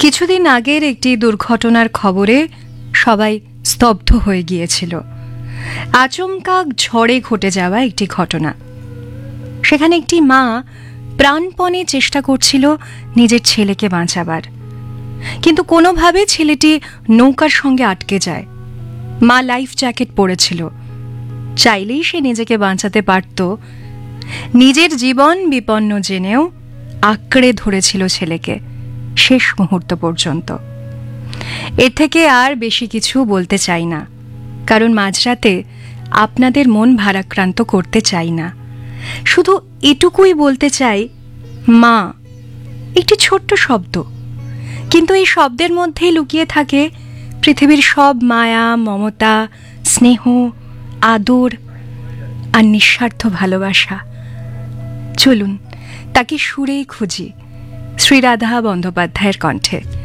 কিছুদিন আগের একটি দুর্ঘটনার খবরে সবাই স্তব্ধ হয়ে গিয়েছিল। আচমকা ঝড়ে ঘটে যাওয়া একটি ঘটনা। সেখানে একটি মা প্রাণপণে চেষ্টা করছিল নিজের ছেলেকে বাঁচাবার, কিন্তু কোনোভাবে ছেলেটি নৌকার সঙ্গে আটকে যায়। মা লাইফ জ্যাকেট পরেছিল, চাইলেই সে নিজেকে বাঁচাতে পারত। নিজের জীবন বিপন্ন জেনেও আঁকড়ে ধরেছিল ছেলেকে শেষ মুহূর্ত পর্যন্ত। এর থেকে আর বেশি কিছু বলতে চাই না, কারণ মাঝরাতে আপনাদের মন ভারাক্রান্ত করতে চাই না। শুধু এটুকুই বলতে চাই, মা একটি ছোট্ট শব্দ, কিন্তু এই শব্দের মধ্যেই লুকিয়ে থাকে পৃথিবীর সব মায়া, মমতা, স্নেহ, আদর আর নিঃস্বার্থ ভালোবাসা। চলুন তাকে সুরেই খুঁজি, শ্রীরাধা বন্দ্যোপাধ্যায়ের কণ্ঠে।